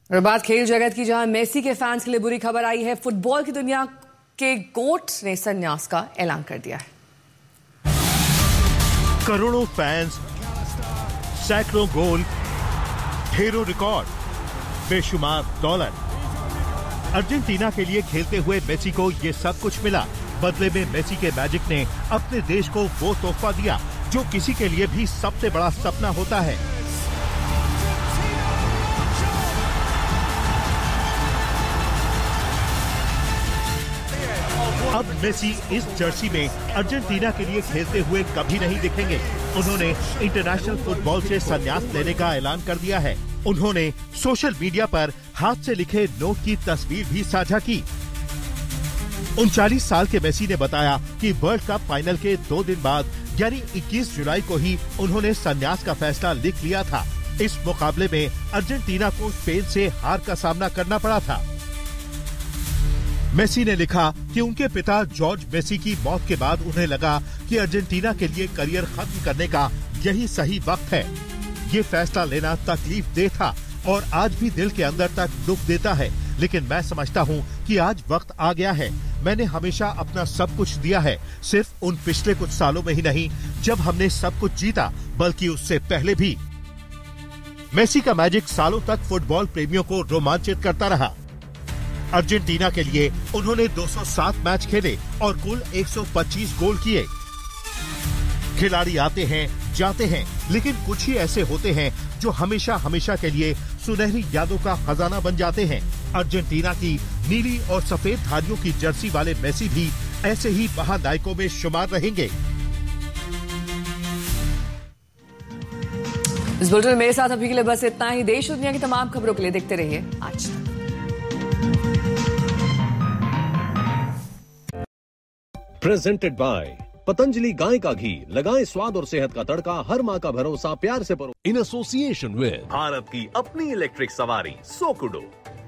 और बात खेल जगत की, जहां मेसी के फैंस के लिए बुरी खबर आई है। फुटबॉल की दुनिया के गोट ने संन्यास का ऐलान कर दिया है। करोड़ों फैंस, सैकड़ों गोल, ढेरों रिकॉर्ड, बेशुमार दौलत। अर्जेंटीना के लिए खेलते हुए मेसी को ये सब कुछ मिला। बदले में मेसी के मैजिक ने अपने देश को वो तोहफा दिया जो किसी के लिए भी सबसे बड़ा सपना होता है। अब मेसी इस जर्सी में अर्जेंटीना के लिए खेलते हुए कभी नहीं दिखेंगे। उन्होंने इंटरनेशनल फुटबॉल से संन्यास लेने का ऐलान कर दिया है। उन्होंने सोशल मीडिया पर हाथ से लिखे नोट की तस्वीर भी साझा की। 39 साल के मेसी ने बताया कि वर्ल्ड कप फाइनल के 2 दिन बाद यानी 21 जुलाई को ही उन्होंने संन्यास का फैसला लिख लिया था। इस मुकाबले में अर्जेंटीना को स्पेन से हार का सामना करना पड़ा था। मेसी ने लिखा कि उनके पिता जॉर्ज मेसी की मौत के बाद उन्हें लगा कि अर्जेंटीना के लिए करियर खत्म करने का यही सही वक्त है। ये फैसला लेना तकलीफ दे था और आज भी दिल के अंदर तक दुख देता है, लेकिन मैं समझता हूँ कि आज वक्त आ गया है। मैंने हमेशा अपना सब कुछ दिया है, सिर्फ उन पिछले कुछ सालों में ही नहीं जब हमने सब कुछ जीता, बल्कि उससे पहले भी। मेसी का मैजिक सालों तक फुटबॉल प्रेमियों को रोमांचित करता रहा। अर्जेंटीना के लिए उन्होंने 207 मैच खेले और कुल 125 गोल किए। खिलाड़ी आते हैं, जाते हैं, लेकिन कुछ ही ऐसे होते हैं जो हमेशा हमेशा के लिए सुनहरी यादों का खजाना बन जाते हैं। अर्जेंटीना की नीली और सफेद धारियों की जर्सी वाले मेसी भी ऐसे ही महानायकों में शुमार रहेंगे। इस बुलेटिन में मेरे साथ अभी के लिए बस इतना ही। देश और दुनिया की तमाम खबरों के लिए देखते रहिए आज तक। प्रेजेंटेड बाय पतंजलि गाय का घी। लगाएं स्वाद और सेहत का तड़का। हर माँ का भरोसा प्यार से परो। इन एसोसिएशन विद भारत की अपनी इलेक्ट्रिक सवारी सोकुडो।